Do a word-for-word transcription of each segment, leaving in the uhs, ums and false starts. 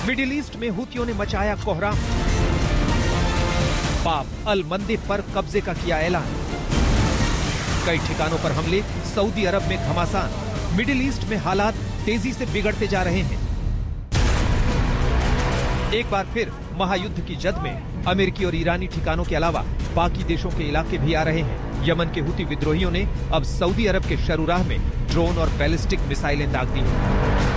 Middle east में हुतियों ने मचाया कोहराम। बाब अल मंदेब पर कब्जे का किया ऐलान। कई ठिकानों पर हमले, सऊदी अरब में घमासान। मिडिल ईस्ट में हालात तेजी से बिगड़ते जा रहे हैं। एक बार फिर महायुद्ध की जद में अमेरिकी और ईरानी ठिकानों के अलावा बाकी देशों के इलाके भी आ रहे हैं। यमन के हुती विद्रोहियों ने अब सऊदी अरब के शरुराह में ड्रोन और बैलिस्टिक मिसाइलें दाग दी हैं।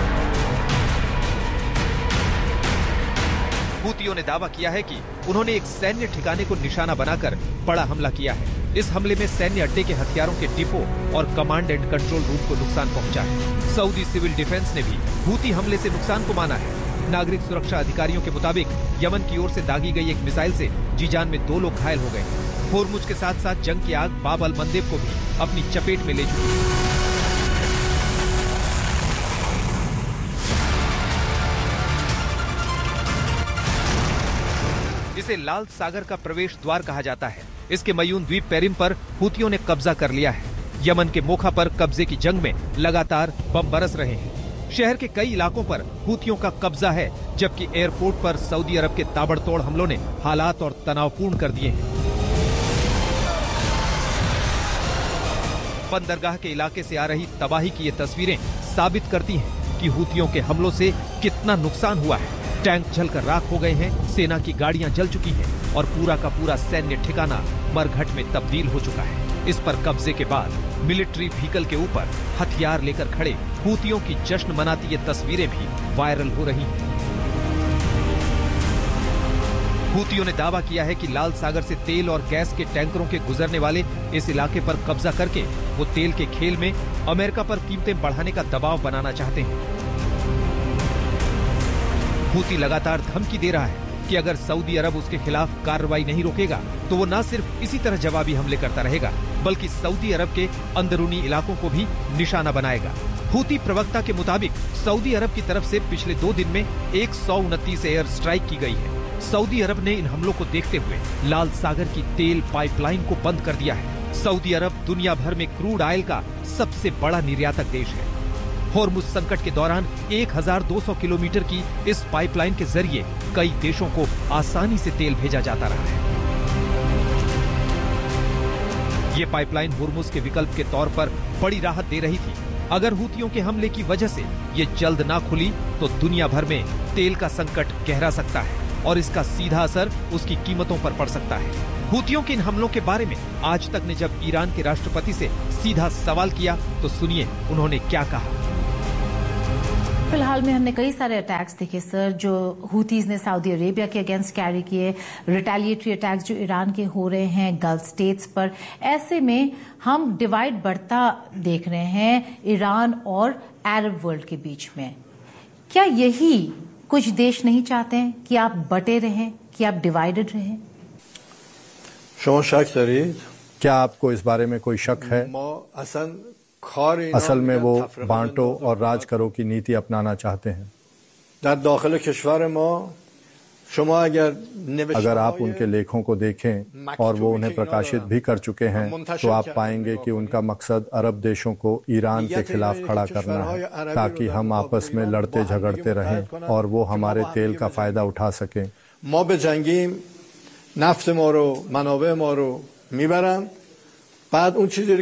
हुतियों ने दावा किया है कि उन्होंने एक सैन्य ठिकाने को निशाना बनाकर बड़ा हमला किया है। इस हमले में सैन्य अड्डे के हथियारों के डिपो और कमांड एंड कंट्रोल रूम को नुकसान पहुंचा है। सऊदी सिविल डिफेंस ने भी हुती हमले से नुकसान को माना है। नागरिक सुरक्षा अधिकारियों के मुताबिक यमन की ओर से दागी गई एक मिसाइल से जीजान में दो लोग घायल हो गए। होर्मुज के साथ साथ जंग की आग बाब अल मंदेब को भी अपनी चपेट में ले चुकी है। इसे लाल सागर का प्रवेश द्वार कहा जाता है। इसके मयून द्वीप पेरिम पर हुतियों ने कब्जा कर लिया है। यमन के मोखा पर कब्जे की जंग में लगातार बम बरस रहे हैं। शहर के कई इलाकों पर हुतियों का कब्जा है, जबकि एयरपोर्ट पर सऊदी अरब के ताबड़तोड़ हमलों ने हालात और तनावपूर्ण कर दिए हैं। बंदरगाह के इलाके से आ रही तबाही की ये तस्वीरें साबित करती हैं कि हुतियों के हमलों से कितना नुकसान हुआ है। टैंक जलकर राख हो गए हैं, सेना की गाड़ियां जल चुकी हैं और पूरा का पूरा सैन्य ठिकाना मरघट में तब्दील हो चुका है। इस पर कब्जे के बाद मिलिट्री व्हीकल के ऊपर हथियार लेकर खड़े हुतियों की जश्न मनाती ये तस्वीरें भी वायरल हो रही हैं। हुतियों ने दावा किया है कि लाल सागर से तेल और गैस के टैंकरों के गुजरने वाले इस इलाके पर कब्जा करके वो तेल के खेल में अमेरिका पर कीमतें बढ़ाने का दबाव बनाना चाहते हैं। हुती लगातार धमकी दे रहा है कि अगर सऊदी अरब उसके खिलाफ कार्रवाई नहीं रोकेगा तो वो न सिर्फ इसी तरह जवाबी हमले करता रहेगा, बल्कि सऊदी अरब के अंदरूनी इलाकों को भी निशाना बनाएगा। हुती प्रवक्ता के मुताबिक सऊदी अरब की तरफ से पिछले दो दिन में एक सौ उनतीस एयर स्ट्राइक की गई है। सऊदी अरब ने इन हमलों को देखते हुए लाल सागर की तेल पाइपलाइन को बंद कर दिया है। सऊदी अरब दुनिया भर में क्रूड ऑयल का सबसे बड़ा निर्यातक देश है। होर्मुज संकट के दौरान एक हज़ार दो सौ किलोमीटर की इस पाइपलाइन के जरिए कई देशों को आसानी से तेल भेजा जाता रहा है। ये पाइपलाइन होर्मुज के विकल्प के तौर पर बड़ी राहत दे रही थी। अगर हुतियों के हमले की वजह से ये जल्द ना खुली तो दुनिया भर में तेल का संकट गहरा सकता है और इसका सीधा असर उसकी कीमतों पर पड़ सकता है। हुतियों के इन हमलों के बारे में आज तक ने जब ईरान के राष्ट्रपति से सीधा सवाल किया तो सुनिए उन्होंने क्या कहा। फिलहाल में हमने कई सारे अटैक्स देखे सर, जो हुतीज ने सऊदी अरेबिया के अगेंस्ट कैरी किए, रिटेलिएटरी अटैक्स जो ईरान के हो रहे हैं गल्फ स्टेट्स पर। ऐसे में हम डिवाइड बढ़ता देख रहे हैं ईरान और अरब वर्ल्ड के बीच में। क्या यही कुछ देश नहीं चाहते हैं कि आप बटे रहें, कि आप डिवाइडेड रहें? शमा शक दरीद? क्या आपको इस बारे में कोई शक है? असल में वो बांटो और राज करो की नीति अपनाना चाहते हैं। अगर आप उनके लेखों को देखें और वो उन्हें प्रकाशित भी कर चुके हैं तो आप पाएंगे कि उनका मकसद अरब देशों को ईरान के खिलाफ खड़ा करना है, ताकि हम आपस में लड़ते झगड़ते रहें और वो हमारे तेल का फायदा उठा सकें। बाद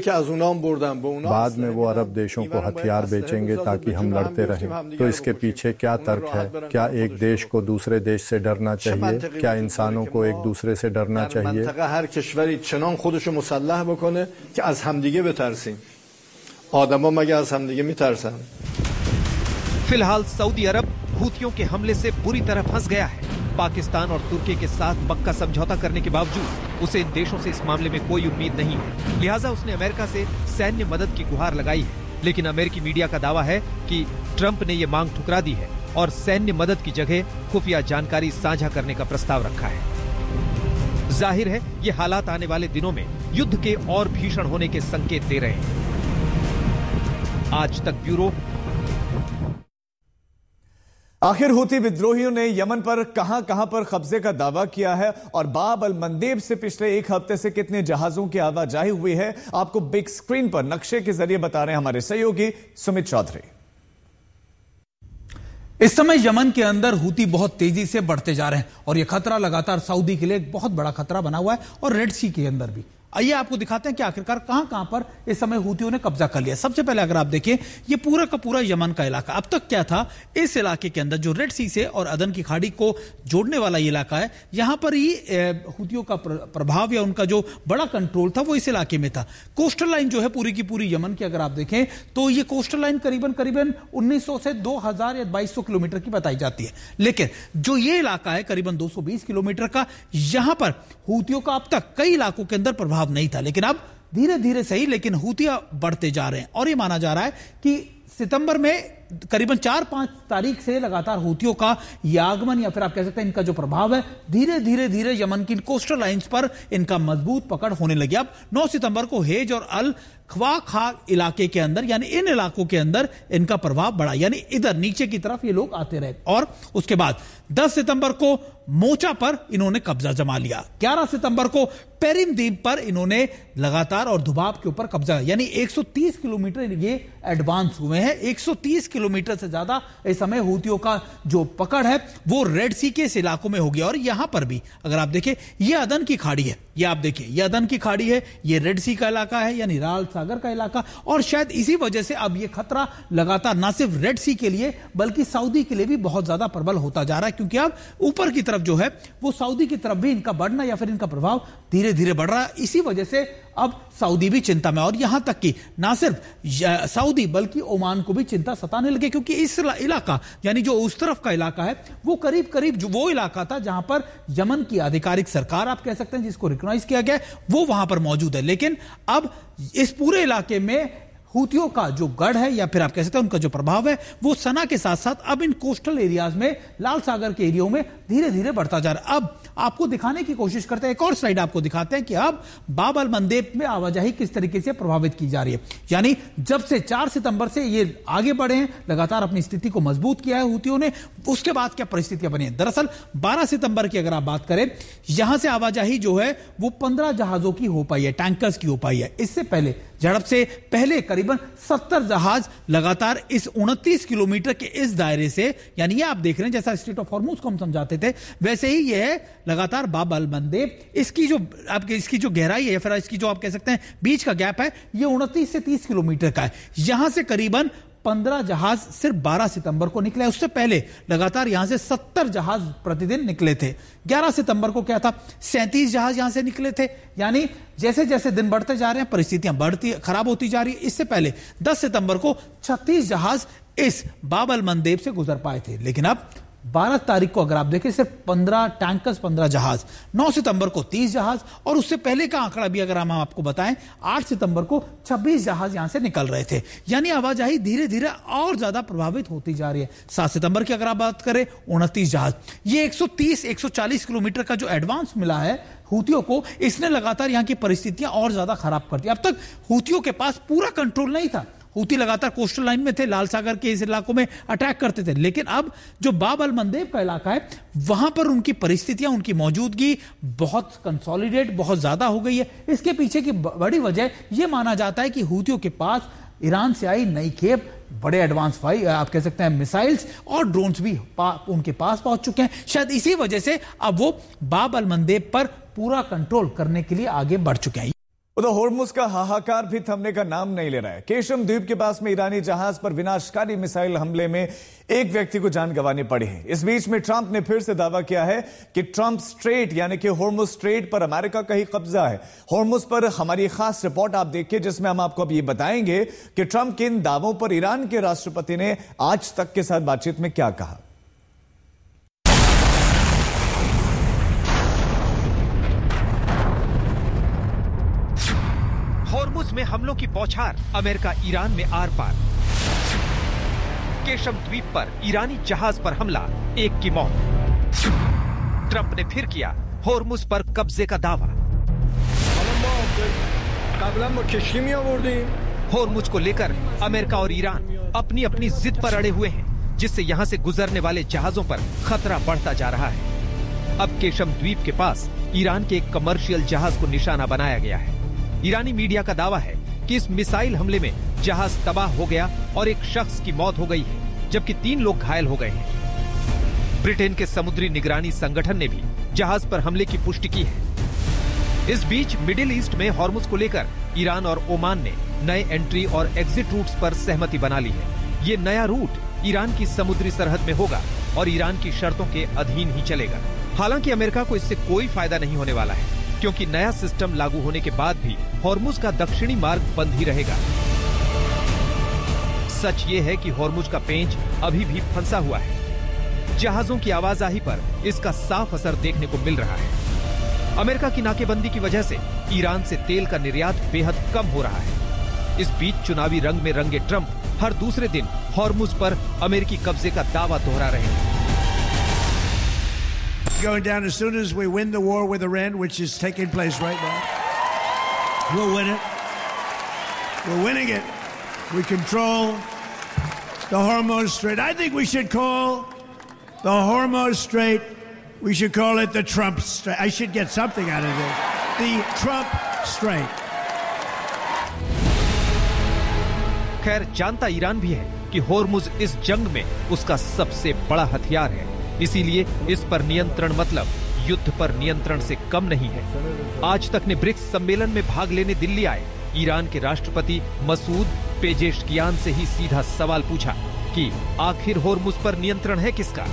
में वो अरब देशों को हथियार बेचेंगे ताकि हम लड़ते रहें। तो इसके पीछे क्या तर्क है? क्या एक देश को दूसरे देश से डरना चाहिए? क्या इंसानों को एक दूसरे से डरना चाहिए? हर कश्वरी चनान खुदश मुसल्लह बकने कि आज हमदिगे बेतरसीम। आदमों मगे आज हमदिगे मितरसन। फिलहाल सऊदी अरब हुतियों के हमले से बुरी तरह फंस गया है। पाकिस्तान और तुर्की के साथ मक्का समझौता करने के बावजूद उसे इन देशों से इस मामले में कोई उम्मीद नहीं है। लिहाजा उसने अमेरिका से सैन्य मदद की गुहार लगाई है। लेकिन अमेरिकी मीडिया का दावा है कि ट्रंप ने ये मांग ठुकरा दी है और सैन्य मदद की जगह खुफिया जानकारी साझा करने का प्रस्ताव रखा है। जाहिर है ये हालात आने वाले दिनों में युद्ध के और भीषण होने के संकेत दे रहे हैं। आज तक ब्यूरो। आखिर हुती विद्रोहियों ने यमन पर कहां कहां पर कब्जे का दावा किया है और बाब अल मंदेब से पिछले एक हफ्ते से कितने जहाजों की आवाजाही हुई है, आपको बिग स्क्रीन पर नक्शे के जरिए बता रहे हैं हमारे सहयोगी सुमित चौधरी। इस समय यमन के अंदर हूती बहुत तेजी से बढ़ते जा रहे हैं और यह खतरा लगातार सऊदी के लिए एक बहुत बड़ा खतरा बना हुआ है और रेड सी के अंदर भी। आइए आपको दिखाते हैं कि आखिरकार कहां कहां पर इस समय हूतियों ने कब्जा कर लिया। सबसे पहले अगर आप देखिए ये पूरा का पूरा यमन का इलाका, अब तक क्या था इस इलाके के अंदर जो रेड सी से और अदन की खाड़ी को जोड़ने वाला ये इलाका है, यहां पर ही हूतियों का प्रभाव या उनका जो बड़ा कंट्रोल था वो इस इलाके में था। कोस्टल लाइन जो है पूरी की पूरी यमन की अगर आप देखें तो ये कोस्टल लाइन करीबन करीबन उन्नीस सौ से दो हज़ार या बाईस सौ किलोमीटर की बताई जाती है, लेकिन जो ये इलाका है करीबन दो सौ बीस किलोमीटर का, यहां पर हूतियों का अब तक कई इलाकों के अंदर प्रभाव नहीं था, लेकिन अब धीरे धीरे सही लेकिन हूतियां बढ़ते जा रहे हैं। और यह माना जा रहा है कि सितंबर में करीबन चार पांच तारीख से लगातार हूतियों का यह आगमन या फिर आप कह सकते हैं इनका जो प्रभाव है धीरे धीरे धीरे यमन की कोस्टल लाइंस पर इनका मजबूत पकड़ होने लगी। अब नौ सितंबर को हेज और अल ख्वा खा इलाके के अंदर यानी इन इलाकों के अंदर इनका प्रभाव बढ़ा, यानी इधर नीचे की तरफ ये लोग आते रहे। और उसके बाद दस सितंबर को मोचा पर इन्होंने कब्जा जमा लिया। ग्यारह सितंबर को पेरिम द्वीप पर इन्होंने लगातार और दुबाब के ऊपर कब्जा, यानी एक सौ तीस किलोमीटर ये एडवांस हुए हैं। एक सौ तीस किलोमीटर से ज्यादा इस समय हूतियों का जो पकड़ है वो रेड सी के इस इलाकों में हो गया। और यहां पर भी अगर आप देखें ये अदन की खाड़ी है, ये आप देखिए ये अदन की खाड़ी है, ये रेड सी का इलाका है यानी लाल सागर का इलाका। और शायद इसी वजह से अब ये खतरा लगातार ना सिर्फ रेड सी के लिए बल्कि सऊदी के लिए भी बहुत ज्यादा प्रबल होता जा रहा है, क्योंकि अब ऊपर की तरफ जो है वो सऊदी की तरफ भी इनका बढ़ना या फिर इनका प्रभाव धीरे धीरे बढ़ रहा है। इसी वजह से अब सऊदी भी चिंता में, और यहां तक कि ना सिर्फ सऊदी बल्कि ओमान को भी चिंता सताने लगे, क्योंकि इस इलाका यानी जो उस तरफ का इलाका है वो करीब करीब जो वो इलाका था जहां पर यमन की आधिकारिक सरकार आप कह सकते हैं जिसको रिकॉग्नाइज किया गया वो वहां पर मौजूद है। लेकिन अब इस पूरे इलाके में हूतियों का जो गढ़ है या फिर आप कह सकते हैं उनका जो प्रभाव है वो सना के साथ साथ अब इन कोस्टल एरियाज में लाल सागर के एरिया में धीरे धीरे बढ़ता जा रहा है। अब आपको दिखाने की कोशिश करते हैं, एक और स्लाइड आपको दिखाते हैं कि अब बाब अल मंदेब में आवाजाही किस तरीके से प्रभावित की जा रही है। यानी जब से चार सितंबर से ये आगे बढ़े हैं, लगातार अपनी स्थिति को मजबूत किया है हूतियों ने, उसके बाद क्या परिस्थितियां बनी है। दरअसल बारह सितंबर की अगर आप बात करें, यहां से आवाजाही जो है वो पंद्रह जहाजों की हो पाई है, टैंकर्स की हो पाई है। इससे पहले झड़प से पहले करीबन सत्तर जहाज लगातार इस उनतीस किलोमीटर के इस दायरे से, यानी ये आप देख रहे हैं जैसा स्ट्रेट ऑफ हॉर्मुज को हम समझाते थे वैसे ही ये है लगातार बाब अल मंदेब। इसकी जो आपके इसकी जो गहराई है या फिर इसकी जो आप कह सकते हैं बीच का गैप है ये उनतीस से तीस किलोमीटर का है। यहां से करीबन पंद्रह जहाज सिर्फ बारह सितंबर को निकले, उससे पहले लगातार यहां से सत्तर जहाज प्रतिदिन निकले थे। ग्यारह सितंबर को क्या था, सैंतीस जहाज यहां से निकले थे। यानी जैसे जैसे दिन बढ़ते जा रहे हैं परिस्थितियां बढ़ती खराब होती जा रही है। इससे पहले दस सितंबर को छत्तीस जहाज इस बाब अल मंदेब से गुजर पाए थे, लेकिन अब बारह तारीख को अगर आप देखें सिर्फ पंद्रह टैंकर्स पंद्रह जहाज, नौ सितंबर को तीस जहाज, और उससे पहले का आंकड़ा भी अगर हम आपको बताएं आठ सितंबर को छब्बीस जहाज यहां से निकल रहे थे। यानी आवाजाही धीरे धीरे और ज्यादा प्रभावित होती जा रही है। सात सितंबर की अगर आप बात करें उनतीस जहाज, ये एक सौ तीस एक सौ चालीस किलोमीटर का जो एडवांस मिला है हूतियों को, इसने लगातार यहां की परिस्थितियां और ज्यादा खराब कर दी। अब तक हूतियों के पास पूरा कंट्रोल नहीं था, हूती लगातार कोस्टल लाइन में थे, लाल सागर के इस इलाकों में अटैक करते थे, लेकिन अब जो बाब अल मंदेब का इलाका है वहां पर उनकी परिस्थितियां, उनकी मौजूदगी बहुत कंसोलिडेट बहुत ज्यादा हो गई है। इसके पीछे की बड़ी वजह यह माना जाता है कि हूतियों के पास ईरान से आई नई खेप, बड़े एडवांस फाइल आप कह सकते हैं मिसाइल्स और ड्रोन्स भी पा, उनके पास पहुंच चुके हैं। शायद इसी वजह से अब वो बाब अल मंदेब पर पूरा कंट्रोल करने के लिए आगे बढ़ चुके हैं। उधर होर्मुज का हाहाकार भी थमने का नाम नहीं ले रहा है। केशम द्वीप के पास में ईरानी जहाज पर विनाशकारी मिसाइल हमले में एक व्यक्ति को जान गंवानी पड़ी है। इस बीच में ट्रंप ने फिर से दावा किया है कि ट्रंप स्ट्रेट यानी कि होर्मुज स्ट्रेट पर अमेरिका का ही कब्जा है। होर्मुज पर हमारी खास रिपोर्ट आप देखिए जिसमें हम आपको अब ये बताएंगे कि ट्रंप के इन दावों पर ईरान के राष्ट्रपति ने आज तक के साथ बातचीत में क्या कहा। होर्मुज में हमलों की बौछार, अमेरिका ईरान में आर पार। केशम द्वीप पर ईरानी जहाज पर हमला, एक की मौत। ट्रंप ने फिर किया होर्मुज पर कब्जे का दावा। होर्मुज को लेकर अमेरिका और ईरान अपनी अपनी जिद पर अड़े हुए हैं, जिससे यहां से गुजरने वाले जहाजों पर खतरा बढ़ता जा रहा है। अब केशम द्वीप के पास ईरान के एक कमर्शियल जहाज को निशाना बनाया गया है। ईरानी मीडिया का दावा है कि इस मिसाइल हमले में जहाज तबाह हो गया और एक शख्स की मौत हो गई है। जबकि तीन लोग घायल हो गए हैं। ब्रिटेन के समुद्री निगरानी संगठन ने भी जहाज पर हमले की पुष्टि की है। इस बीच मिडिल ईस्ट में हॉर्मुज को लेकर ईरान और ओमान ने नए एंट्री और एग्जिट रूट्स पर सहमति बना ली है। ये नया रूट ईरान की समुद्री सरहद में होगा और ईरान की शर्तों के अधीन ही चलेगा। हालांकि अमेरिका को इससे कोई फायदा नहीं होने वाला है, क्योंकि नया सिस्टम लागू होने के बाद भी हॉर्मुज का दक्षिणी मार्ग बंद ही रहेगा। सच ये है कि हॉर्मुज का पेंच अभी भी फंसा हुआ है। जहाजों की आवाजाही पर इसका साफ असर देखने को मिल रहा है। अमेरिका की नाकेबंदी की वजह से ईरान से तेल का निर्यात बेहद कम हो रहा है। इस बीच चुनावी रंग में रंगे ट्रंप हर दूसरे दिन हॉर्मुज पर अमेरिकी कब्जे का दावा दोहरा रहे हैं। Going down as soon as we win the war with Iran, which is taking place right now. We'll win it. We're winning it. We control the Hormuz Strait. I think we should call the Hormuz Strait, we should call it the Trump Strait. I should get something out of this. The Trump Strait. खैर, जानता Iran भी है कि Hormuz इस जंग में उसका सबसे बड़ा हथियार है। इसीलिए इस पर नियंत्रण मतलब युद्ध पर नियंत्रण से कम नहीं है। आज तक ने ब्रिक्स सम्मेलन में भाग लेने दिल्ली आए ईरान के राष्ट्रपति मसूद पेजेश्कियान से ही सीधा सवाल पूछा कि आखिर हॉर्मुज पर नियंत्रण है किसका।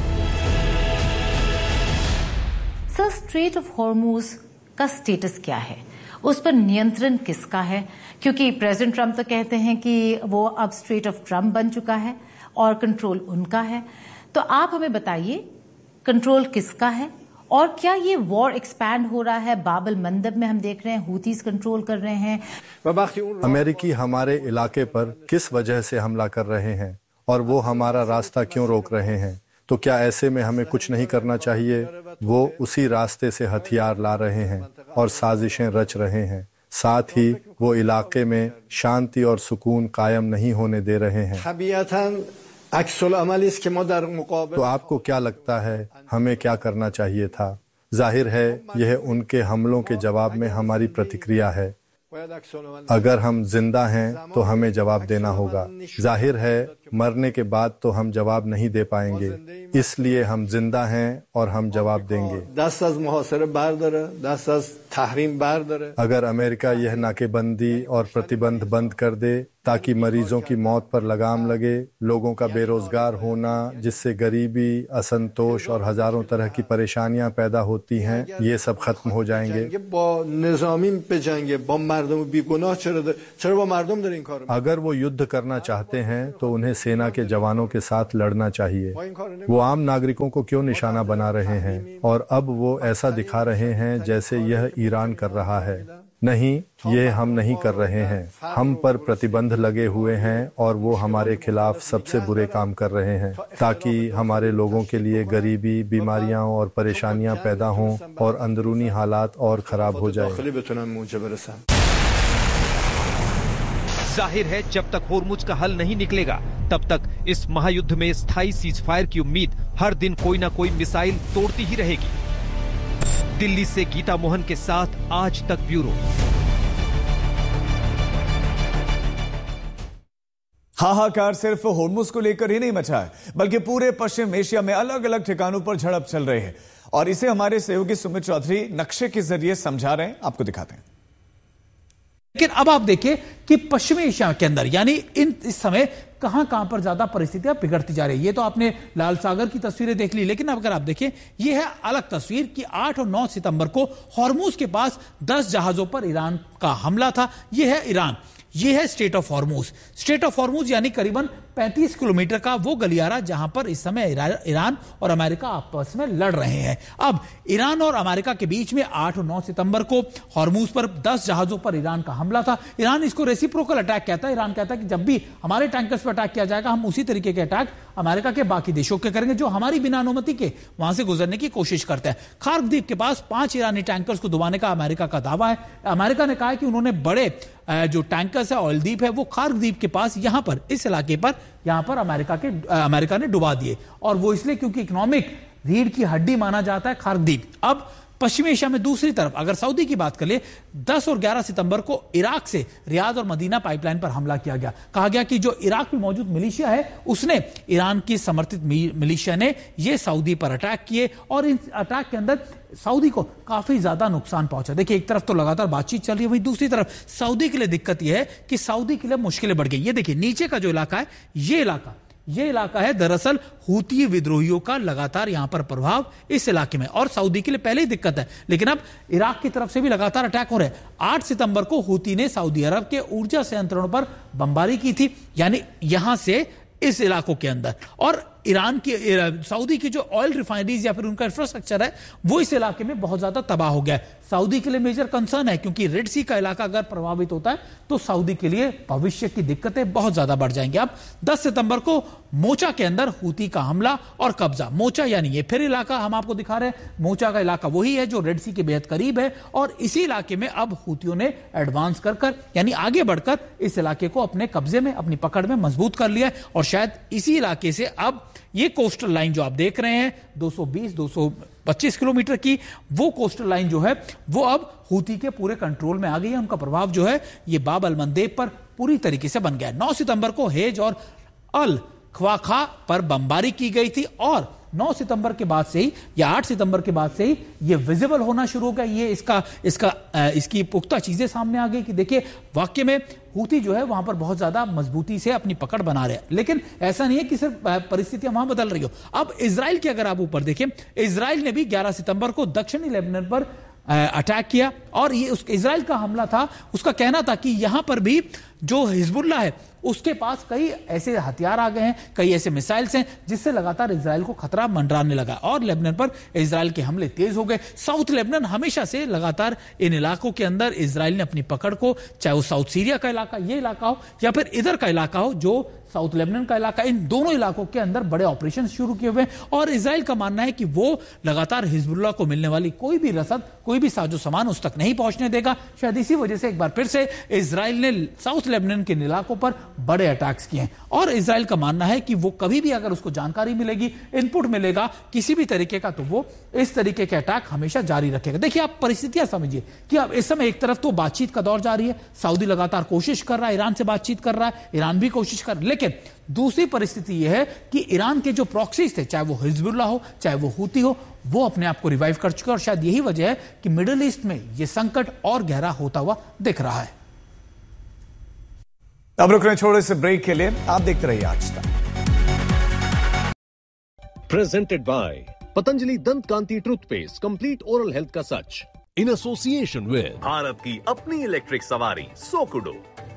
सर, स्ट्रेट ऑफ हॉर्मुज का स्टेटस क्या है? उस पर नियंत्रण किसका है? क्योंकि प्रेसिडेंट ट्रंप तो कहते हैं कि वो अब स्ट्रेट ऑफ ट्रंप बन चुका है और कंट्रोल उनका है। तो आप हमें बताइए, कंट्रोल किसका है और क्या ये वॉर एक्सपैंड हो रहा है? बाबल मंदब में हम देख रहे हैं हूतीज कंट्रोल कर रहे हैं। अमेरिकी हमारे इलाके पर किस वजह से हमला कर रहे हैं और वो हमारा रास्ता क्यों रोक रहे हैं? तो क्या ऐसे में हमें कुछ नहीं करना चाहिए? वो उसी रास्ते से हथियार ला रहे हैं और साजिशें रच रहे हैं। साथ ही वो इलाके में शांति और सुकून कायम नहीं होने दे रहे हैं। तो आपको क्या लगता है हमें क्या करना चाहिए था? जाहिर है यह उनके हमलों के जवाब में हमारी प्रतिक्रिया है। अगर हम जिंदा हैं तो हमें जवाब देना होगा। जाहिर है मरने के बाद तो हम जवाब नहीं दे पाएंगे, इसलिए हम जिंदा हैं और हम जवाब देंगे। अगर अमेरिका यह नाकेबंदी और प्रतिबंध बंद कर दे ताकि मरीजों की मौत पर लगाम लगे, लोगों का बेरोजगार होना जिससे गरीबी, असंतोष और हजारों तरह की परेशानियां पैदा होती हैं, ये सब खत्म हो जाएंगे। अगर वो युद्ध करना चाहते हैं तो उन्हें सेना के जवानों के साथ लड़ना चाहिए। वो आम नागरिकों को क्यों निशाना बना रहे हैं? और अब वो ऐसा दिखा रहे हैं जैसे यह ईरान कर रहा है। नहीं, ये हम नहीं कर रहे हैं। हम पर प्रतिबंध लगे हुए हैं और वो हमारे खिलाफ सबसे बुरे काम कर रहे हैं ताकि हमारे लोगों के लिए गरीबी, बीमारियां और परेशानियां पैदा हों और अंदरूनी हालात और खराब हो जाए। जाहिर है जब तक हॉर्मुज का हल नहीं निकलेगा तब तक इस महायुद्ध में स्थायी सीजफायर की उम्मीद हर दिन कोई ना कोई मिसाइल तोड़ती ही रहेगी। दिल्ली से गीता मोहन के साथ आज तक ब्यूरो। हाहाकार सिर्फ हॉर्मुज को लेकर ही नहीं मचा है, बल्कि पूरे पश्चिम एशिया में अलग अलग ठिकानों पर झड़प चल रही है और इसे हमारे सहयोगी सुमित चौधरी नक्शे के जरिए समझा रहे हैं। आपको दिखाते हैं। लेकिन अब आप देखिए कि पश्चिमी एशिया के अंदर यानी इन इस समय कहां कहां पर ज्यादा परिस्थितियां बिगड़ती जा रही है। ये तो आपने लाल सागर की तस्वीरें देख ली, लेकिन अब अगर आप देखिए ये है अलग तस्वीर कि आठ और नौ सितंबर को हॉर्मुज के पास दस जहाजों पर ईरान का हमला था। ये है ईरान, ये है straight of Hormuz. Straight of Hormuz यानी करीबन पैंतीस किलोमीटर का वो गलियारा जहां पर इस समय ईरान और अमेरिका आपस में लड़ रहे हैं। अब ईरान और अमेरिका के बीच में आठ और नौ सितंबर को हॉर्मुज पर दस जहाजों पर ईरान का हमला था। ईरान इसको रेसिप्रोकल अटैक कहता है। ईरान कहता है कि जब भी हमारे टैंकर्स पर अटैक किया जाएगा हम उसी तरीके के अटैक अमेरिका के बाकी देशों के करेंगे जो हमारी बिना अनुमति के वहां से गुजरने की कोशिश करते हैं। खार्क द्वीप के पास पांच ईरानी टैंकर्स को डुबाने का अमेरिका का दावा है। अमेरिका ने कहा है कि उन्होंने बड़े जो टैंकर्स है, ऑयल द्वीप है, वो खार्क द्वीप के पास यहां पर इस इलाके पर यहां पर अमेरिका के अमेरिका ने डुबा दिए और वो इसलिए क्योंकि इकोनॉमिक रीढ़ की हड्डी माना जाता है खार्क द्वीप। अब पश्चिमी एशिया में दूसरी तरफ अगर सऊदी की बात करें, दस और ग्यारह सितंबर को इराक से रियाद और मदीना पाइपलाइन पर हमला किया गया। कहा गया कि जो इराक में मौजूद मिलिशिया है उसने ईरान की समर्थित मिलिशिया ने यह सऊदी पर अटैक किए और इन अटैक के अंदर सऊदी को काफी ज्यादा नुकसान पहुंचा। देखिए, एक तरफ तो लगातार बातचीत चल रही है, वहीं दूसरी तरफ सऊदी के लिए दिक्कत यह है कि सऊदी के लिए मुश्किलें बढ़ गई। ये देखिए, नीचे का जो इलाका है, ये इलाका ये इलाका है दरअसल हूती विद्रोहियों का लगातार यहां पर प्रभाव इस इलाके में, और सऊदी के लिए पहले ही दिक्कत है, लेकिन अब इराक की तरफ से भी लगातार अटैक हो रहे हैं। आठ सितंबर को हूती ने सऊदी अरब के ऊर्जा संयंत्रणों पर बमबारी की थी, यानी यहां से इस इलाकों के अंदर, और ईरान की सऊदी की जो ऑयल रिफाइनरीज या फिर उनका इंफ्रास्ट्रक्चर है वो इस इलाके में बहुत ज्यादा तबाह हो गया है। सऊदी के लिए मेजर कंसर्न है, क्योंकि रेड सी का इलाका अगर प्रभावित होता है तो सऊदी के लिए भविष्य की दिक्कतें बहुत ज्यादा बढ़ जाएंगी। अब दस सितंबर को मोचा के अंदर हूती का हमला और कब्जा। मोचा यानी ये फिर इलाका हम आपको दिखा रहे हैं, मोचा का इलाका वही है जो रेड सी के बेहद करीब है, और इसी इलाके में अब हूतियों ने एडवांस कर कर यानी आगे बढ़कर इस इलाके को अपने कब्जे में, अपनी पकड़ में मजबूत कर लिया है, और शायद इसी इलाके से अब ये कोस्टल लाइन जो आप देख रहे हैं दो सौ बीस दो सौ पच्चीस किलोमीटर की, वो कोस्टल लाइन जो है वो अब हूती के पूरे कंट्रोल में आ गई है। उनका प्रभाव जो है ये बाब अल मंदेब पर पूरी तरीके से बन गया है। नौ सितंबर को हेज और अल ख्वाखा पर बमबारी की गई थी, और नौ सितंबर के बाद से ही या आठ सितंबर के बाद से ही ये विजिबल होना शुरू हो गया। ये इसका इसका इसकी पुख्ता चीजें सामने आ गई कि देखिए वाकई में हूती जो है वहां पर बहुत ज्यादा मजबूती से अपनी पकड़ बना रहे हैं। लेकिन ऐसा नहीं है कि सिर्फ परिस्थितियां वहां बदल रही हो। अब इजराइल की अगर आप ऊपर देखें, इजराइल ने भी ग्यारह सितंबर को दक्षिणी लेबनान पर अटैक किया, और ये उस इजराइल का हमला था, उसका कहना था कि यहां पर भी जो हिजबुल्लाह है उसके पास कई ऐसे हथियार आ गए हैं, कई ऐसे मिसाइल्स हैं जिससे लगातार इजराइल को खतरा मंडराने लगा, और लेबनान पर इजराइल के हमले तेज हो गए। साउथ लेबनान हमेशा से लगातार इन इलाकों के अंदर इजराइल ने अपनी पकड़ को, चाहे वो साउथ सीरिया का इलाका ये इलाका हो या फिर इधर का इलाका हो जो साउथ लेबनान का इलाका, इन दोनों इलाकों के अंदर बड़े ऑपरेशन शुरू किए हुए हैं, और इजराइल का मानना है कि वो लगातार हिजबुल्लाह को मिलने वाली कोई भी रसद, कोई भी साजो सामान उस तक नहीं पहुंचने देगा। शायद इसी वजह से एक बार फिर से इजराइल ने साउथ लेबनान के इलाकों पर बड़े अटैक्स किए हैं, और इजराइल का मानना है कि वो कभी भी अगर उसको जानकारी मिलेगी, इनपुट मिलेगा किसी भी तरीके का, तो वो इस तरीके के अटैक हमेशा जारी रखेगा। देखिए, आप परिस्थितियां समझिए कि अब इस समय एक तरफ तो बातचीत का दौर जारी है, सऊदी लगातार कोशिश कर रहा है, ईरान से बातचीत कर रहा है, ईरान भी कोशिश कर, लेकिन दूसरी परिस्थिति यह है कि ईरान के जो प्रॉक्सीज थे, चाहे वो हिजबुल्लाह हो चाहे वो हूती हो, वो अपने आप को रिवाइव कर चुके हैं, और शायद यही वजह है कि मिडिल ईस्ट में यह संकट और गहरा होता हुआ दिख रहा है। अब रुक रहे हैं छोटे से ब्रेक के लिए, आप देखते रहिए आज तक। प्रेजेंटेड बाय पतंजलि दंत कांति टूथपेस्ट, कंप्लीट ओरल हेल्थ का सच, इन एसोसिएशन विद भारत की अपनी इलेक्ट्रिक सवारी सोकुडो।